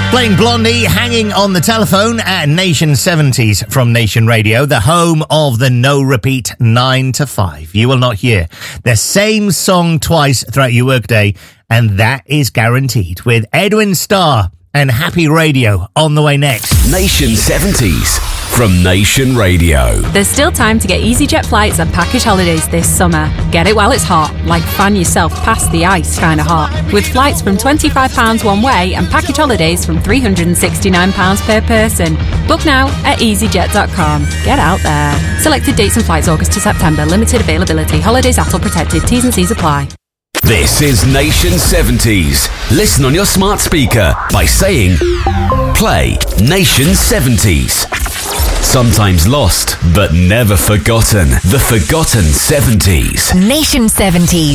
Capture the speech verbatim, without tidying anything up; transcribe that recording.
Playing Blondie, Hanging on the Telephone at Nation seventies from Nation Radio, the home of the no repeat nine to five. You will not hear the same song twice throughout your workday, and that is guaranteed. With Edwin Starr and Happy Radio on the way next. Nation seventies from Nation Radio. There's still time to get EasyJet flights and package holidays this summer. Get it while it's hot, like fan yourself past the ice kind of hot. With flights from twenty-five pounds one way and package holidays from three hundred sixty-nine pounds per person. Book now at easyjet dot com. Get out there. Selected dates and flights August to September. Limited availability. Holidays A T L protected. T's and C's apply. This is Nation seventies. Listen on your smart speaker by saying, play Nation seventies. Sometimes lost, but never forgotten. The Forgotten seventies. Nation seventies.